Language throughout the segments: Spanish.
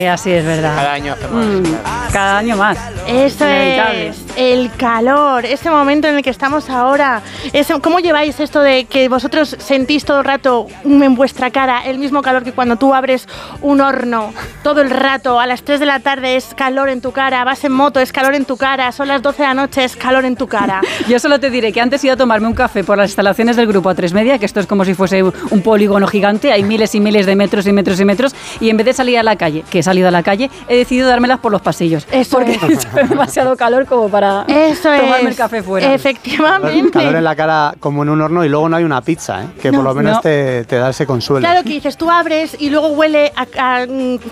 Así es verdad. Cada año hace más. Cada año más. Eso es el calor, ese momento en el que estamos ahora. ¿Cómo lleváis esto de que vosotros sentís todo el rato en vuestra cara el mismo calor que cuando tú abres un horno? Todo el rato, a las 3 de la tarde es calor en tu cara, vas en moto, es calor en tu cara, son las 12 de la noche, es calor en tu cara. Yo solo te diré que antes iba a tomarme un café por las instalaciones del Grupo A3 Media, que esto es como si fuese un polígono gigante, hay miles y miles de metros y metros y metros, y en vez de salir a la calle, que he salido a la calle, he decidido dármelas por los pasillos. Eso porque es demasiado calor como para tomarme el café fuera. Efectivamente. Calor en la cara como en un horno y luego no hay una pizza, que por lo menos te da ese consuelo. Claro, que dices, tú abres y luego huele a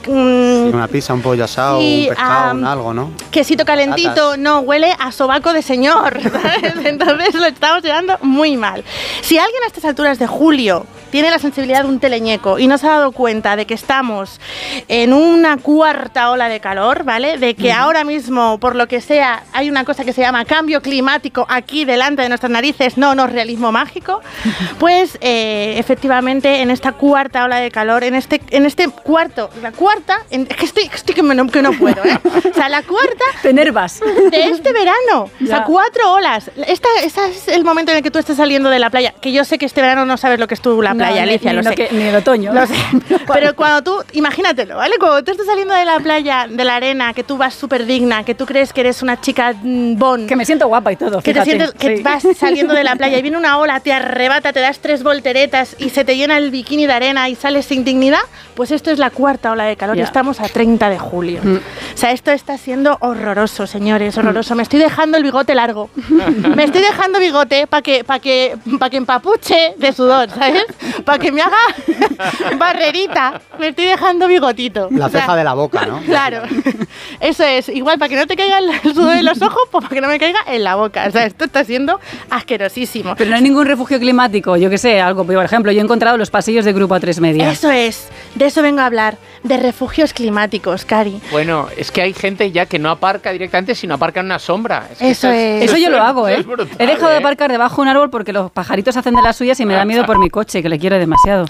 una pizza, un pollo asado, un pescado, algo, ¿no? Quesito calentito, Tatas. no, huele a sobaco de señor, ¿sabes? Entonces lo estamos llevando muy mal. Si alguien a estas alturas de julio tiene la sensibilidad de un teleñeco y no se ha dado cuenta de que estamos en una cuarta ola de calor, ¿vale? De que ahora mismo, por lo que sea, hay una cosa que se llama cambio climático aquí delante de nuestras narices, no realismo mágico, pues efectivamente en esta cuarta ola de calor, en este cuarto, la cuarta, es que estoy que no puedo, ¿eh? O sea, la cuarta... Te enervas. De este verano, o sea, 4 olas. Ese es el momento en el que tú estás saliendo de la playa, que yo sé que este verano no sabes lo que es tú la playa, Alicia, lo sé. Ni el otoño. Lo sé. Pero cuando tú, imagínatelo, ¿vale? Cuando tú estás saliendo de la playa, de la arena, que tú vas súper digna, que tú crees que eres una chica bon. Que me siento guapa y todo, que fíjate. te sientes, que vas saliendo de la playa y viene una ola, te arrebata, te das 3 volteretas y se te llena el bikini de arena y sales sin dignidad, pues esto es la cuarta ola de calor y estamos a 30 de julio. O sea, esto está siendo horroroso, señores, horroroso. Me estoy dejando el bigote largo. Me estoy dejando bigote para que empapuche de sudor, ¿sabes? Para que me haga barrerita. Me estoy dejando bigotito. La ceja de la boca, ¿no? Claro. Eso es. Igual, para que no te caiga el sudor en los ojos, pues para que no me caiga en la boca. O sea, esto está siendo asquerosísimo. Pero no hay ningún refugio climático, yo qué sé, algo. Por ejemplo, yo he encontrado los pasillos de Grupo A3 Media. Eso es. De eso vengo a hablar. De refugios climáticos, Cari. Bueno, es que hay gente ya que no aparca directamente, sino aparca en una sombra. Eso es. Eso yo lo hago, ¿eh? Brutal, he dejado de aparcar debajo de un árbol porque los pajaritos hacen de las suyas y me da miedo por mi coche, que le quiero demasiado.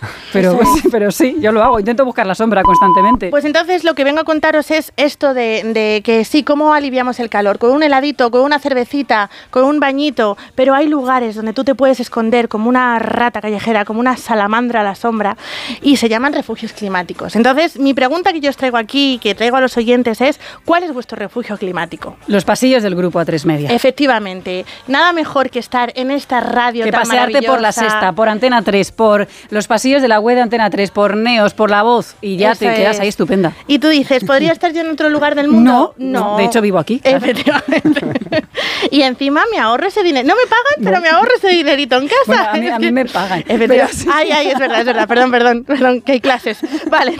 Pero sí, yo lo hago. Intento buscar la sombra constantemente. Pues entonces lo que vengo a contaros es esto de que sí, cómo aliviamos el calor. Con un heladito, con una cervecita, con un bañito. Pero hay lugares donde tú te puedes esconder como una rata callejera, como una salamandra a la sombra. Y se llaman refugios climáticos. Entonces, mi pregunta que yo os traigo aquí, que traigo a los oyentes es, ¿cuál es vuestro refugio climático? Los pasillos del Grupo A3 Media. Efectivamente. Nada mejor que estar en esta radio que tan pasearte por La Sexta, por Antena 3, por los pasillos de la web de Antena 3, por Neos, por La Voz, y ya Eso te quedas es. ahí estupenda. Y tú dices, ¿podría estar yo en otro lugar del mundo? No. De hecho, vivo aquí. Efectivamente. Y encima me ahorro ese dinero. No me pagan, pero me ahorro ese dinerito en casa. Bueno, a mí me pagan. Efectivamente. Sí. Ay, es verdad. Perdón, que hay clases. Vale,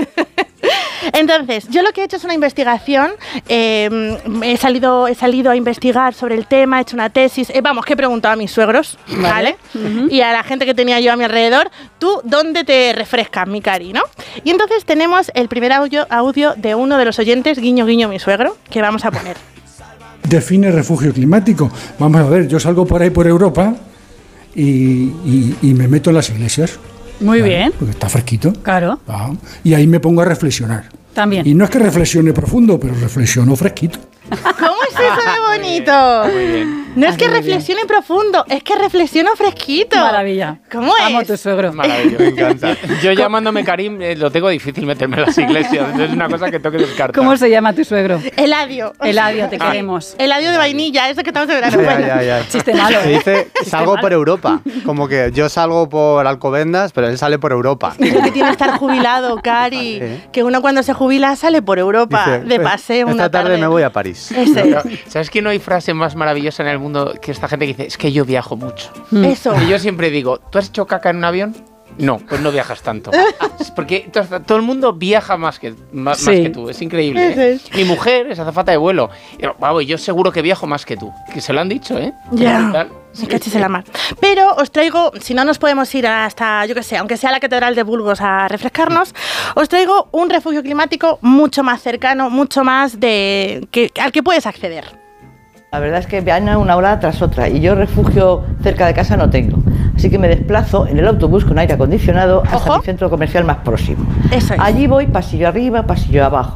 entonces, yo lo que he hecho es una investigación, he salido a investigar sobre el tema, he hecho una tesis, que he preguntado a mis suegros, ¿vale? Y a la gente que tenía yo a mi alrededor, ¿tú dónde te refrescas, mi cari, no? Y entonces tenemos el primer audio de uno de los oyentes, guiño, mi suegro, que vamos a poner. Define refugio climático. Vamos a ver, yo salgo por ahí por Europa y me meto en las iglesias. Muy bien. Porque está fresquito. Claro. Y ahí me pongo a reflexionar. También. Y no es que reflexione profundo, pero reflexiono fresquito. ¿Cómo es eso de bonito? Muy bien. No es que reflexione profundo, es que reflexiono fresquito. Maravilla. ¿Cómo Amo a es? tu suegro. Maravilloso, me encanta. Yo llamándome Karim lo tengo difícil meterme en las iglesias. Es una cosa que tengo que descartar. ¿Cómo se llama tu suegro? Eladio. Eladio, te queremos. Eladio de vainilla, eso que estamos en verano. Ya. Chiste malo, Se ¿eh? dice, salgo por Europa. Como que yo salgo por Alcobendas, pero él sale por Europa. Es que tiene que estar jubilado, Cari. Sí. Que uno cuando se jubila sale por Europa, Dice, de paseo una esta tarde me voy a París. Eso es. ¿Sabes que no hay frase más maravillosa en el mundo que esta gente que dice, es que yo viajo mucho? Eso. Y yo siempre digo, ¿tú has hecho caca en un avión? No, pues no viajas tanto. Porque todo el mundo viaja más que tú, es increíble. Eso ¿eh? es. Mi mujer es azafata de vuelo. Yo seguro que viajo más que tú. Que se lo han dicho, ¿eh? Ya. Me cachis en la mar. Pero os traigo, si no nos podemos ir hasta, yo qué sé, aunque sea la Catedral de Burgos a refrescarnos, os traigo un refugio climático mucho más cercano, mucho más al que puedes acceder. La verdad es que viene una ola tras otra y yo refugio cerca de casa no tengo. Así que me desplazo en el autobús con aire acondicionado hasta mi centro comercial más próximo. Eso es. Allí voy pasillo arriba, pasillo abajo.